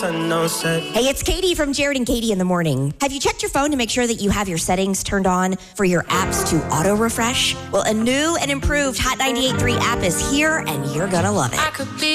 sun don't set. Hey, it's Katie from Jared and Katie in the Morning. Have you checked your phone to make sure that you have your settings turned on for your apps to auto refresh? Well, a new and improved Hot 98.3 app is here, and you're going to love it.